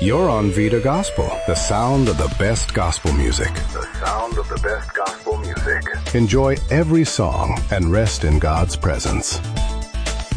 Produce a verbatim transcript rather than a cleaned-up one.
You're on Vida Gospel, the sound of the best gospel music. The sound of the best gospel music. Enjoy every song and rest in God's presence.